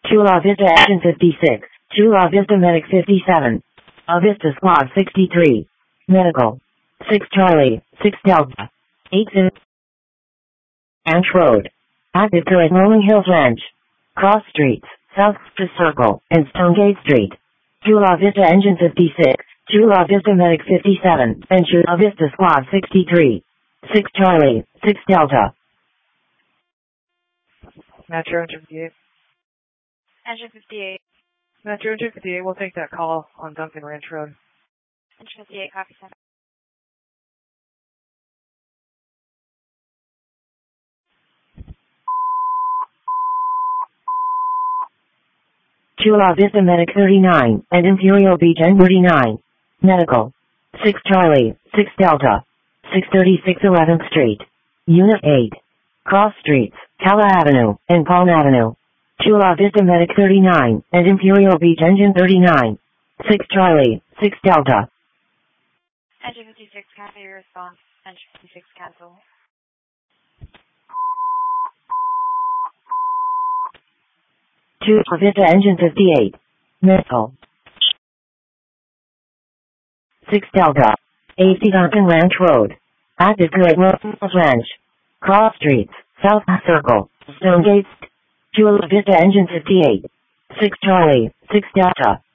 Chula Vista Engine 56. Chula Vista Medic 57. Vista Squad 63. Medical. 6 Charlie, 6 Delta. 8 Ranch Road. Active at Rolling Hills Ranch. Cross Streets, South Circle, and Stonegate Street. Chula Vista Engine 56. Chula Vista Medic 57. And Chula Vista Squad 63. 6 Charlie, 6 Delta. Metro Engine 58. Engine 58. Metro Engine 58, we'll take that call on Duncan Ranch Road. Engine 58, copy 7. Chula Vista Medic 39 and Imperial Beach N39. Medical. 6 Charlie, 6 Delta. 636 11th Street. Unit 8. Cross Streets, Cala Avenue, and Palm Avenue. Chula Vista Medic 39 and Imperial Beach Engine 39. 6 Charlie, 6 Delta. Engine 56, copy your response. Engine 56, cancel. Chula Vista Engine 58. Medical. 6 Delta. 80 Duncan Ranch Road. Active at Rolling Hills Ranch. Cross Streets, South Circle, Stonegate. Chula Vista Engine 58. 6 Charlie, 6 Delta.